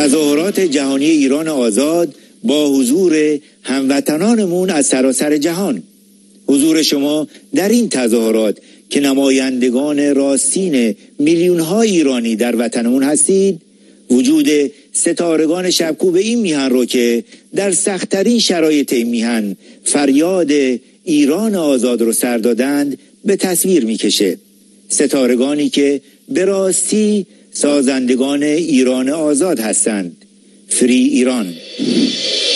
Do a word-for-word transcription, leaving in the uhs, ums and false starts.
تظاهرات جهانی ایران آزاد با حضور هموطنانمون از سراسر جهان. حضور شما در این تظاهرات که نمایندگان راستین میلیون ها ایرانی در وطنمون هستید، وجود ستارگان شبکوب این میهن رو که در سخت‌ترین شرایط این میهن فریاد ایران آزاد رو سر دادند به تصویر میکشه. ستارگانی که به راستی سازندگان ایران آزاد هستند. فری ایران.